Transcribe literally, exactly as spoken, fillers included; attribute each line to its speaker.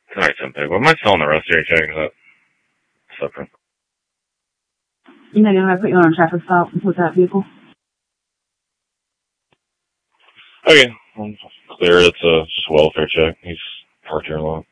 Speaker 1: Sorry, ten pig. What am I still on the rest of your check? Is that separate?
Speaker 2: You know, I put you on a traffic stop with that vehicle.
Speaker 1: Okay, well, clear. It's a just a welfare check. He's parked here a lot.